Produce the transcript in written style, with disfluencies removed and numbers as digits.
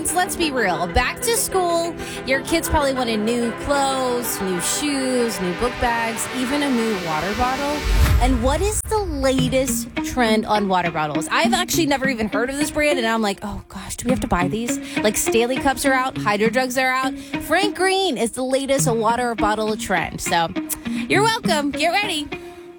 parents, let's be real. Back to school, your kids probably wanted new clothes, new shoes, new book bags, even a new water bottle. And what is the latest trend on water bottles? I've actually never even heard of this brand, and I'm like, oh gosh, do we have to buy these? Like Stanley Cups are out, Hydro Jugs are out. Frank Green is the latest water bottle trend. So you're welcome. Get ready.